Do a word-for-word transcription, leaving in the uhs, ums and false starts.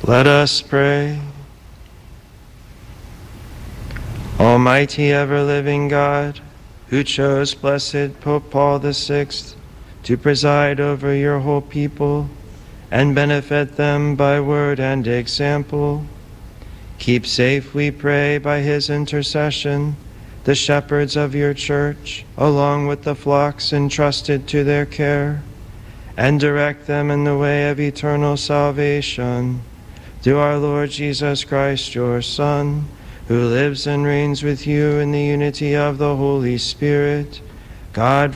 Let us pray. Almighty ever-living God, who chose blessed Pope Paul the Sixth to preside over your whole people and benefit them by word and example, keep safe, we pray, by his intercession, the shepherds of your church, along with the flocks entrusted to their care, and direct them in the way of eternal salvation. Through our Lord Jesus Christ, your Son, who lives and reigns with you in the unity of the Holy Spirit, God,